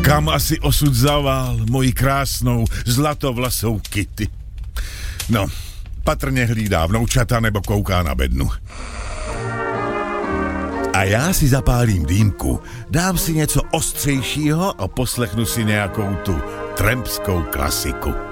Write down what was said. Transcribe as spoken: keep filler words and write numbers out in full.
Kam asi osud zavál moji krásnou zlatovlasou Kitty? No, patrně hlídá vnoučata nebo kouká na bednu. A já si zapálím dýmku, dám si něco ostřejšího a poslechnu si nějakou tu trampskou klasiku.